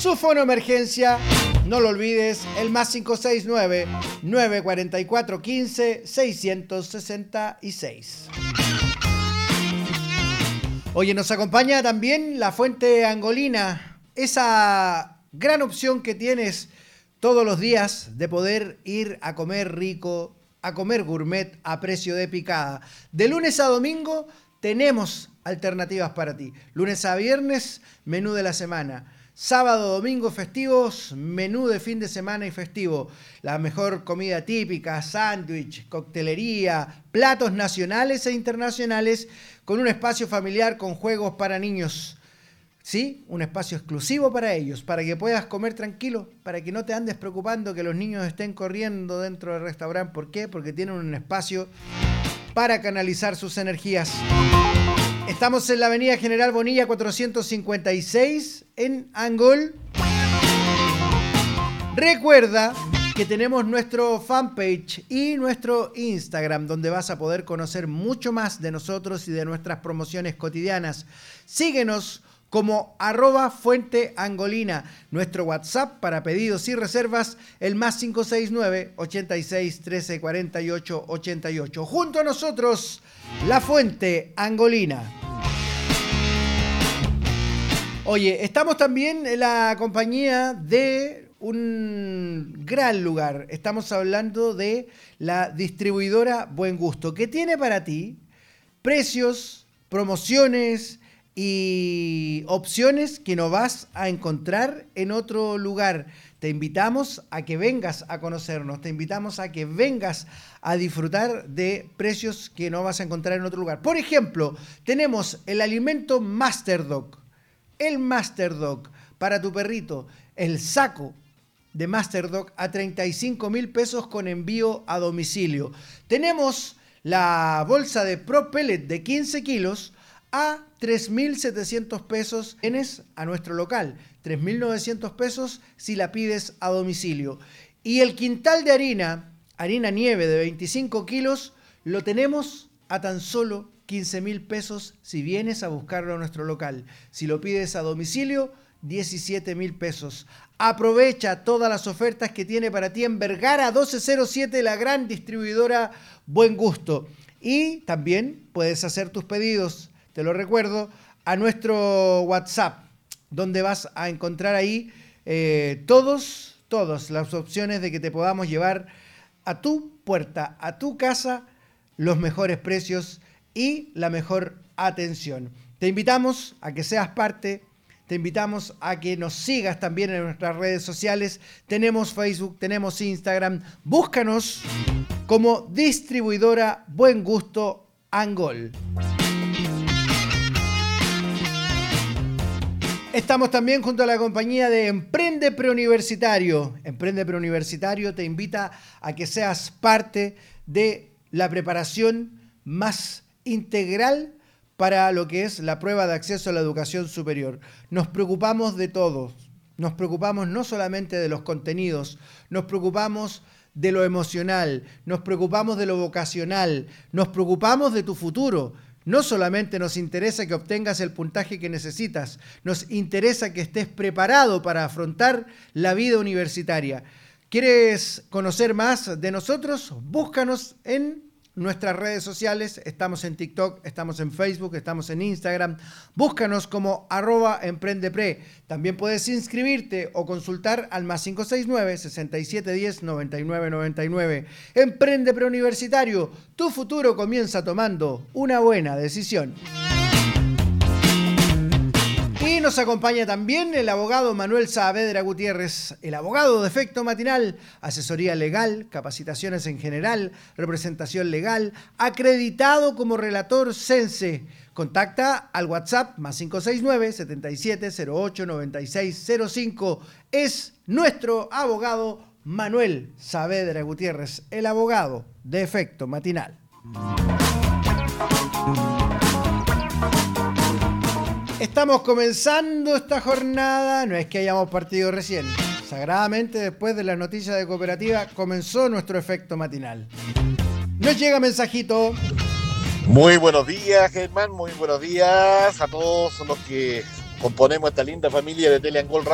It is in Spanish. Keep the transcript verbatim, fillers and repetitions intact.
su fono emergencia. No lo olvides, el más cinco seis nueve, nueve cuatro cuatro, uno cinco, seis seis seis. Oye, nos acompaña también la Fuente Angolina, esa gran opción que tienes todos los días de poder ir a comer rico, a comer gourmet a precio de picada. De lunes a domingo tenemos alternativas para ti. Lunes a viernes, menú de la semana. Sábado, domingo, festivos, menú de fin de semana y festivo. La mejor comida típica, sándwich, coctelería, platos nacionales e internacionales con un espacio familiar con juegos para niños. ¿Sí? Un espacio exclusivo para ellos, para que puedas comer tranquilo, para que no te andes preocupando que los niños estén corriendo dentro del restaurante. ¿Por qué? Porque tienen un espacio para canalizar sus energías. Estamos en la avenida General Bonilla cuatrocientos cincuenta y seis en Angol. Recuerda que tenemos nuestro fanpage y nuestro Instagram, donde vas a poder conocer mucho más de nosotros y de nuestras promociones cotidianas. Síguenos como arroba Fuente Angolina. Nuestro WhatsApp para pedidos y reservas, el más cinco seis nueve, ochenta y seis, trece, cuarenta y ocho, ochenta y ocho. Junto a nosotros, la Fuente Angolina. Oye, estamos también en la compañía de un gran lugar. Estamos hablando de la distribuidora Buen Gusto, que tiene para ti precios, promociones y opciones que no vas a encontrar en otro lugar. Te invitamos a que vengas a conocernos, te invitamos a que vengas a disfrutar de precios que no vas a encontrar en otro lugar. Por ejemplo, tenemos el alimento Master Dog, el Master Dog para tu perrito, el saco de Master Dog a treinta y cinco mil pesos con envío a domicilio. Tenemos la bolsa de Pro Pellet de quince kilos a tres mil setecientos pesos. Vienes a nuestro local, tres mil novecientos pesos si la pides a domicilio. Y el quintal de harina, harina nieve de veinticinco kilos, lo tenemos a tan solo quince mil pesos si vienes a buscarlo a nuestro local. Si lo pides a domicilio, diecisiete mil pesos. Aprovecha todas las ofertas que tiene para ti en Vergara doce cero siete, la gran distribuidora Buen Gusto. Y también puedes hacer tus pedidos, te lo recuerdo, a nuestro WhatsApp, donde vas a encontrar ahí eh, todos, todas las opciones de que te podamos llevar a tu puerta, a tu casa, los mejores precios y la mejor atención. Te invitamos a que seas parte, te invitamos a que nos sigas también en nuestras redes sociales. Tenemos Facebook, tenemos Instagram. Búscanos como distribuidora Buen Gusto Angol. Estamos también junto a la compañía de Emprende Preuniversitario. Emprende Preuniversitario te invita a que seas parte de la preparación más integral para lo que es la prueba de acceso a la educación superior. Nos preocupamos de todo. Nos preocupamos no solamente de los contenidos, nos preocupamos de lo emocional, nos preocupamos de lo vocacional, nos preocupamos de tu futuro. No solamente nos interesa que obtengas el puntaje que necesitas, nos interesa que estés preparado para afrontar la vida universitaria. ¿Quieres conocer más de nosotros? Búscanos en nuestras redes sociales. Estamos en TikTok, estamos en Facebook, estamos en Instagram. Búscanos como arroba emprendepre. También puedes inscribirte o consultar al más cinco seis nueve, sesenta y siete diez, noventa y nueve noventa y nueve. Emprende Preuniversitario. Tu futuro comienza tomando una buena decisión. Y nos acompaña también el abogado Manuel Saavedra Gutiérrez, el abogado de Efecto Matinal, asesoría legal, capacitaciones en general, representación legal, acreditado como relator Sense. Contacta al WhatsApp más cinco seis nueve, setenta y siete cero ocho, noventa y seis cero cinco. Es nuestro abogado Manuel Saavedra Gutiérrez, el abogado de Efecto Matinal. Estamos comenzando esta jornada, no es que hayamos partido recién. Sagradamente, después de las noticias de Cooperativa, comenzó nuestro efecto matinal. Nos llega mensajito. Muy buenos días, Germán, muy buenos días a todos los que componemos esta linda familia de Teleangol Radio.